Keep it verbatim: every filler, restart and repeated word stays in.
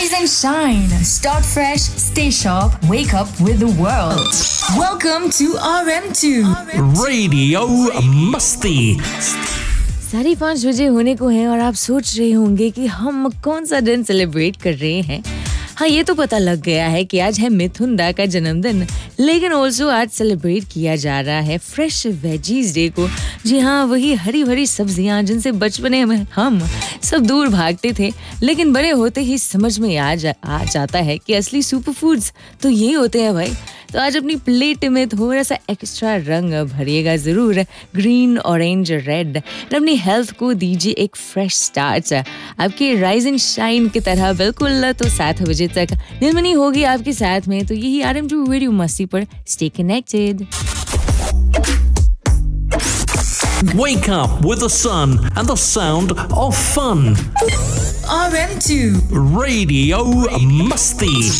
Rise and shine. Start fresh, stay sharp, wake up with the world. Welcome to R M two. Radio Masti. साढ़े पाँच बजे होने को हैं और आप सोच रहे होंगे कि हम कौन सा दिन सेलिब्रेट कर रहे हैं। हाँ, ये तो पता लग गया है कि आज है मिथुन दा का जन्मदिन, लेकिन ऑल्सो आज सेलिब्रेट किया जा रहा है फ्रेश वेजीज डे को। जी हाँ, वही हरी भरी सब्जियां जिनसे बचपने में हम सब दूर भागते थे, लेकिन बड़े होते ही समझ में आ, जा, आ जाता है कि असली सुपर फूड्स तो ये होते हैं भाई। तो आज अपनी प्लेट में थोड़ा सा एक्स्ट्रा रंग भरिएगा ज़रूर, ग्रीन, ऑरेंज, रेड, और अपनी हेल्थ को दीजिए एक फ्रेश स्टार्ट। आपके राइज एंड शाइन की तरह बिल्कुल तो सात बजे तक नीलमणि होगी आपके साथ में। तो यही आर एम टू रेडियो मस्ती पर stay connected. Wake up with the sun and the sound of fun. R M two. Radio Masti.